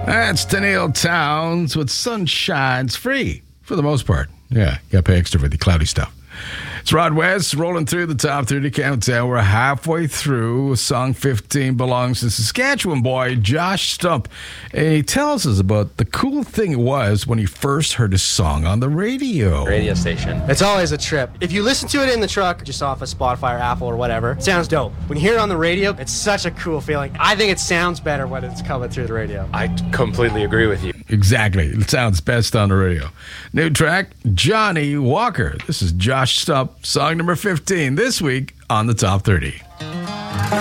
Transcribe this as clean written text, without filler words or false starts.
That's Tennille Towns with Sunshine's Free, for the most part. Yeah, you got to pay extra for the cloudy stuff. It's Rod West rolling through the top 30 countdown. We're halfway through. Song 15 belongs to Saskatchewan boy Josh Stump. And he tells us about the cool thing it was when he first heard his song on the radio. Radio station. It's always a trip. If you listen to it in the truck, just off of Spotify or Apple or whatever, it sounds dope. When you hear it on the radio, it's such a cool feeling. I think it sounds better when it's coming through the radio. I completely agree with you. Exactly. It sounds best on the radio. New track, Johnny Walker. This is Josh Stump, song number 15 this week on the Top 30.